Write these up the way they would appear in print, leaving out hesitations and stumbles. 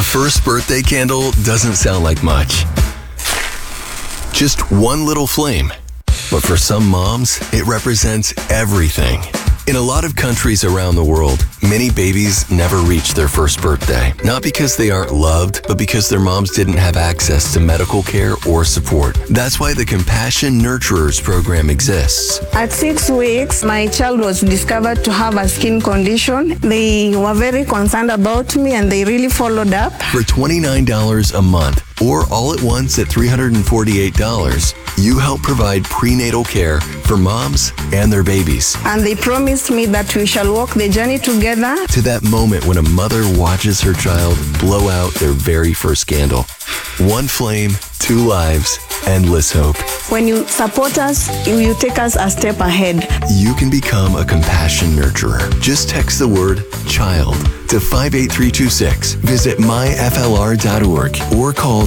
A first birthday candle doesn't sound like much. Just one little flame. But for some moms, it represents everything. In a lot of countries around the world, many babies never reach their first birthday. Not because they aren't loved, but because their moms didn't have access to medical care or support. That's why the Compassion Nurturers program exists. At 6 weeks, my child was discovered to have a skin condition. They were very concerned about me and they really followed up. For $29 a month, or all at once at $348, you help provide prenatal care for moms and their babies. And they promised me that we shall walk the journey together. To that moment when a mother watches her child blow out their very first candle. One flame, two lives, endless hope. When you support us, you take us a step ahead. You can become a Compassion Nurturer. Just text the word CHILD to 58326. Visit myflr.org or call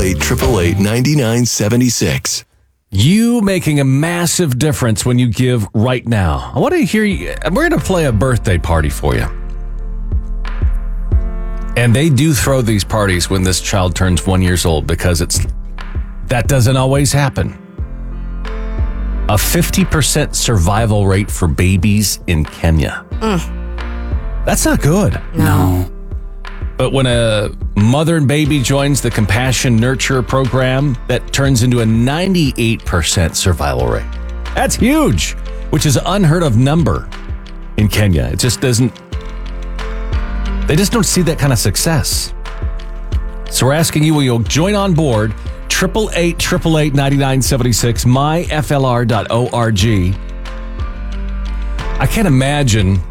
888-888-9976. You making a massive difference when you give right now. I want to hear you. We're going to play a birthday party for you. And they do throw these parties when this child turns 1 year old because that doesn't always happen. A 50% survival rate for babies in Kenya. That's not good. No. But when a mother and baby joins the Compassion Nurture program, that turns into a 98% survival rate. That's huge, which is an unheard of number in Kenya. It just doesn't, they just don't see that kind of success. So we're asking you, will you join on board? 888-888-9976, myflr.org. I can't imagine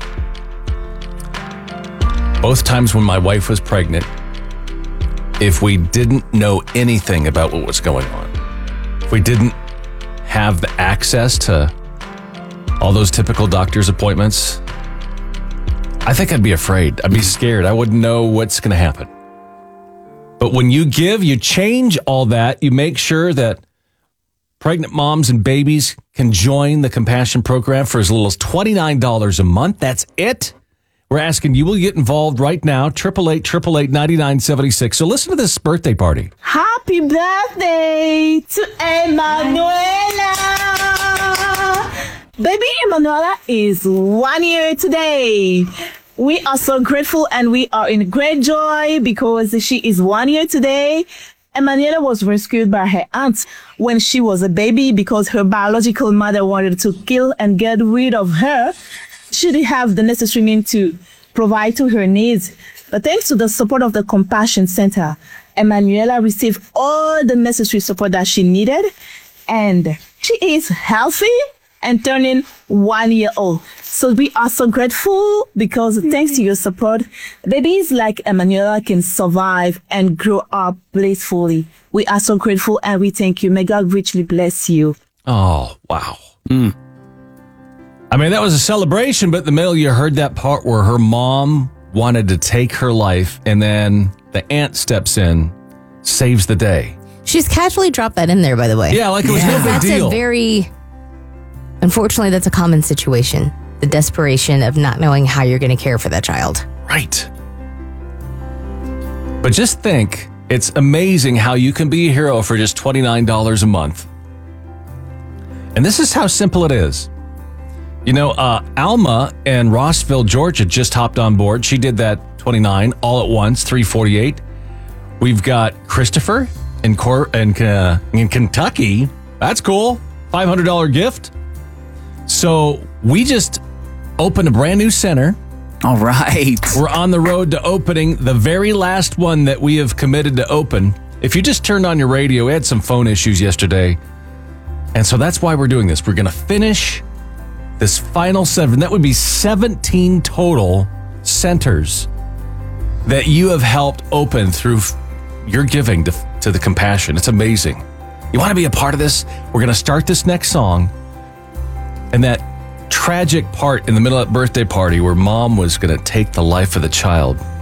both times when my wife was pregnant, if we didn't know anything about what was going on, if we didn't have the access to all those typical doctor's appointments, I think I'd be afraid. I'd be scared. I wouldn't know what's going to happen. But when you give, you change all that. You make sure that pregnant moms and babies can join the Compassion program for as little as $29 a month. That's it. We're asking you, will you get involved right now? 888-888-9976. So listen to this birthday party. Happy birthday to Emanuela. Baby Emanuela is 1 year today. We are so grateful and we are in great joy because she is 1 year today. Emanuela was rescued by her aunt when she was a baby because her biological mother wanted to kill and get rid of her. She didn't have the necessary means to provide to her needs. But thanks to the support of the Compassion Center, Emanuela received all the necessary support that she needed. And she is healthy and turning 1 year old. So we are so grateful because thanks to your support, babies like Emanuela can survive and grow up blissfully. We are so grateful and we thank you. May God richly bless you. Oh, wow. I mean, that was a celebration, but in the middle you heard that part where her mom wanted to take her life and then the aunt steps in, saves the day. She's casually dropped that in there, by the way. Yeah, like it was no big deal. Unfortunately, that's a common situation. The desperation of not knowing how you're going to care for that child. Right. But just think, it's amazing how you can be a hero for just $29 a month. And this is how simple it is. You know, Alma in Rossville, Georgia just hopped on board. She did that 29 all at once, 348. We've got Christopher in Kentucky. That's cool. $500 gift. So we just opened a brand new center. All right. We're on the road to opening the very last one that we have committed to open. If you just turned on your radio, we had some phone issues yesterday. And so that's why we're doing this. We're going to finish this final 7. That would be 17 total centers that you have helped open through your giving to the Compassion. It's amazing. You want to be a part of this? We're going to start this next song. And that tragic part in the middle of that birthday party where mom was going to take the life of the child.